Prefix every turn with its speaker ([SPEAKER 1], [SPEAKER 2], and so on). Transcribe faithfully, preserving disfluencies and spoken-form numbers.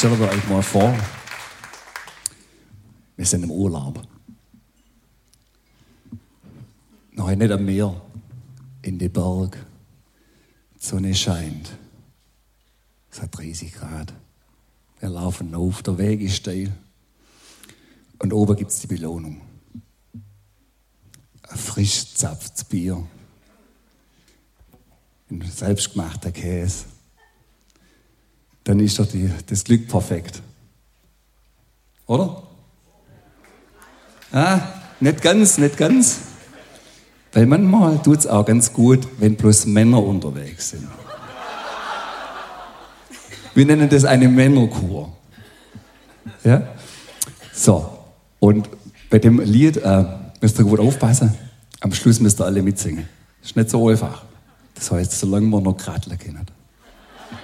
[SPEAKER 1] stellt euch mal vor, wir sind im Urlaub. Noch nicht am Meer, in den Berg. Die Sonne scheint. Es hat dreißig Grad. Wir laufen auf, der Weg ist steil. Und oben gibt es die Belohnung. Ein frisch gezapftes Bier. Ein selbstgemachter Käse. Dann ist doch die, das Glück perfekt. Oder? Ah, nicht ganz, nicht ganz. Weil manchmal tut es auch ganz gut, wenn bloß Männer unterwegs sind. Wir nennen das eine Männerkur. Ja? So, und bei dem Lied äh, müsst ihr gut aufpassen. Am Schluss müsst ihr alle mitsingen. Ist nicht so einfach. Das heißt, solange man noch kratteln können.